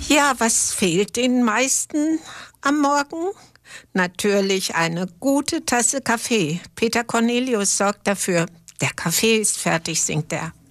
Ja, was fehlt den meisten am Morgen? Natürlich eine gute Tasse Kaffee. Peter Cornelius sorgt dafür. Der Kaffee ist fertig, singt er.